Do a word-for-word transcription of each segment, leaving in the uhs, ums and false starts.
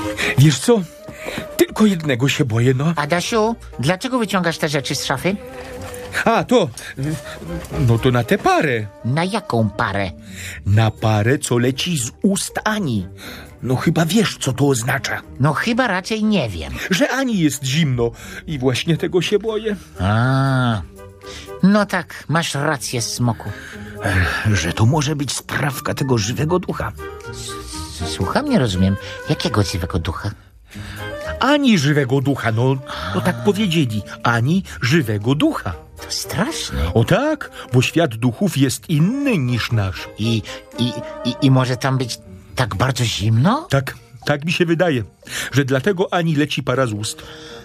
Wiesz co? Tylko jednego się boję, no. Adasiu, dlaczego wyciągasz te rzeczy z szafy? A, to... No to na tę parę. Na jaką parę? Na parę, co leci z ust Ani. No chyba wiesz, co to oznacza. No chyba raczej nie wiem. Że Ani jest zimno i właśnie tego się boję. A, no tak, masz rację, Smoku. Że to może być sprawka tego żywego ducha. Słucham, nie rozumiem. Jakiego żywego ducha? Ani żywego ducha, no, no tak powiedzieli. Ani żywego ducha. To straszne. O tak, bo świat duchów jest inny niż nasz. I, i, i, i może tam być tak bardzo zimno? Tak, tak mi się wydaje, że dlatego Ani leci para z ust.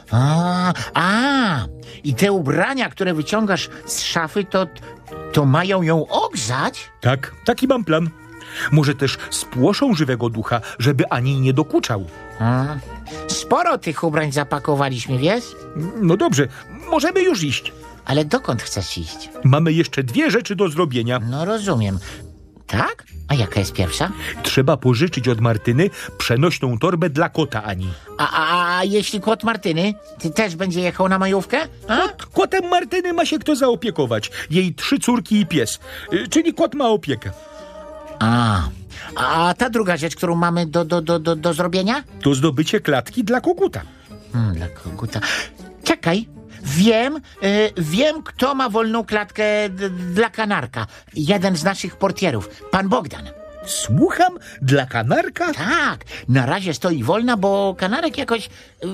A, a, i te ubrania, które wyciągasz z szafy, to, to mają ją ogrzać? Tak, taki mam plan. Może też spłoszą żywego ducha, żeby Ani nie dokuczał. A, sporo tych ubrań zapakowaliśmy, wiesz? No dobrze, możemy już iść. Ale dokąd chcesz iść? Mamy jeszcze dwie rzeczy do zrobienia. No rozumiem. Tak? A jaka jest pierwsza? Trzeba pożyczyć od Martyny przenośną torbę dla kota Ani. A, a, a jeśli kot Martyny, ty też będzie jechał na majówkę? A? Kot, kotem Martyny ma się kto zaopiekować. Jej trzy córki i pies. Y, czyli kot ma opiekę. A, a ta druga rzecz, którą mamy do, do, do, do, do zrobienia? To zdobycie klatki dla koguta. Hmm, dla koguta. Czekaj, wiem, y, wiem, kto ma wolną klatkę d- dla kanarka. Jeden z naszych portierów, pan Bogdan. Słucham? Dla kanarka? Tak, na razie stoi wolna, bo kanarek jakoś y,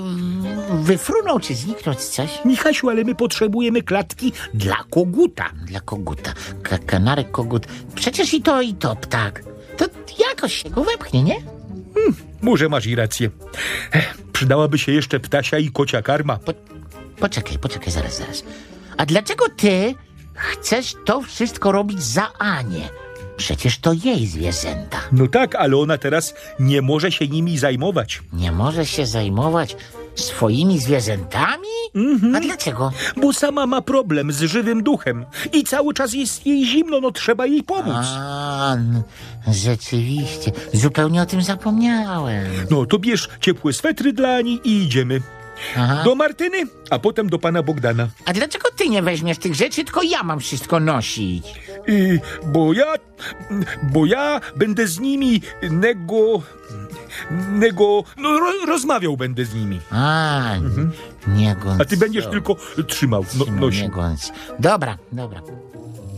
wyfrunął czy zniknął czy coś. Michasiu, ale my potrzebujemy klatki dla koguta. Dla koguta. Ka- kanarek, kogut. Przecież i to, i to ptak. To jakoś się go wepchnie, nie? Może masz i rację. Ech, przydałaby się jeszcze ptasia i kocia karma. Po, poczekaj, poczekaj, zaraz, zaraz. A dlaczego ty chcesz to wszystko robić za Anię? Przecież to jej zwierzęta. No tak, ale ona teraz nie może się nimi zajmować. Nie może się zajmować swoimi zwierzętami? Mhm. A dlaczego? Bo sama ma problem z żywym duchem i cały czas jest jej zimno, no trzeba jej pomóc. A, n- rzeczywiście. Zupełnie o tym zapomniałem. No to bierz ciepłe swetry dla Ani i idziemy. Aha. Do Martyny, a potem do pana Bogdana. A dlaczego ty nie weźmiesz tych rzeczy, tylko ja mam wszystko nosić? Y, bo ja, bo ja będę z nimi nego, nego, no ro, rozmawiał będę z nimi. A, nie gąc. A ty będziesz co? tylko trzymał, no, Trzymał, nosił. nie gąc. Dobra, dobra.